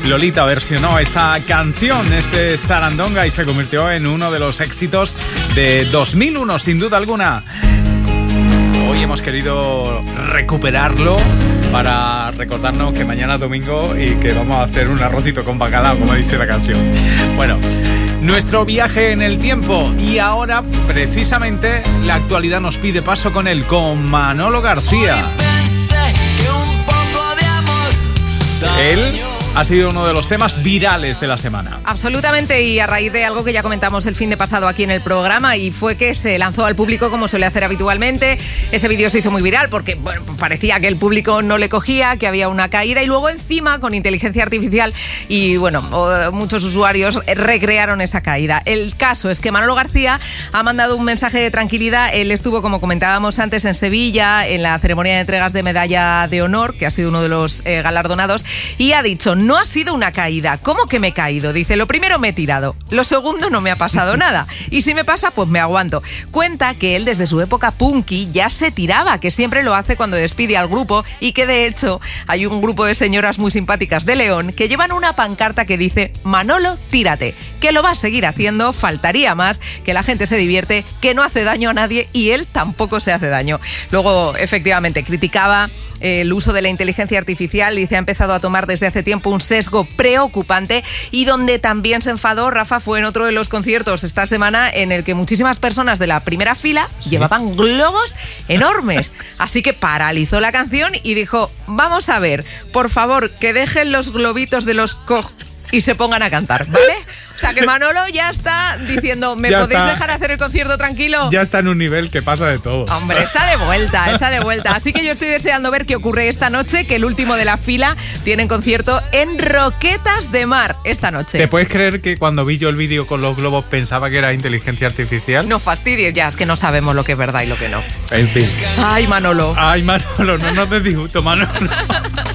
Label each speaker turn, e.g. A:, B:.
A: Lolita versionó esta canción, este Sarandonga, y se convirtió en uno de los éxitos de 2001, sin duda alguna. Hoy hemos querido recuperarlo para recordarnos que mañana es domingo y que vamos a hacer un arrocito con bacalao, como dice la canción. Bueno, nuestro viaje en el tiempo, y ahora precisamente la actualidad nos pide paso con él, con Manolo García. Él ha sido uno de los temas virales de la semana.
B: Absolutamente, y a raíz de algo que ya comentamos el fin de pasado aquí en el programa, y fue que se lanzó al público como suele hacer habitualmente. Ese vídeo se hizo muy viral porque parecía que el público no le cogía, que había una caída, y luego encima con inteligencia artificial y muchos usuarios recrearon esa caída. El caso es que Manolo García ha mandado un mensaje de tranquilidad. Él estuvo, como comentábamos antes, en Sevilla en la ceremonia de entregas de medalla de honor, que ha sido uno de los galardonados, y ha dicho: no ha sido una caída. ¿Cómo que me he caído? Dice: lo primero, me he tirado. Lo segundo, no me ha pasado nada. Y si me pasa, pues me aguanto. Cuenta que él desde su época punky ya se tiraba, que siempre lo hace cuando despide al grupo, y que de hecho hay un grupo de señoras muy simpáticas de León que llevan una pancarta que dice: Manolo, tírate. Que lo va a seguir haciendo, faltaría más, que la gente se divierte, que no hace daño a nadie y él tampoco se hace daño. Luego, efectivamente, criticaba el uso de la inteligencia artificial, y se ha empezado a tomar desde hace tiempo un sesgo preocupante, y donde también se enfadó, Rafa, fue en otro de los conciertos esta semana en el que muchísimas personas de la primera fila llevaban globos enormes. Así que paralizó la canción y dijo: vamos a ver, por favor, que dejen los globitos de los y se pongan a cantar, ¿vale? O sea, que Manolo ya está diciendo: ¿me podéis dejar hacer el concierto tranquilo?
A: Ya está en un nivel que pasa de todo.
B: Hombre, está de vuelta. Así que yo estoy deseando ver qué ocurre esta noche, que el último de la fila tiene concierto en Roquetas de Mar esta noche.
A: ¿Te puedes creer que cuando vi yo el vídeo con los globos pensaba que era inteligencia artificial?
B: No fastidies, ya, es que no sabemos lo que es verdad y lo que no.
A: En fin.
B: Ay, Manolo.
A: No nos des disgusto, Manolo.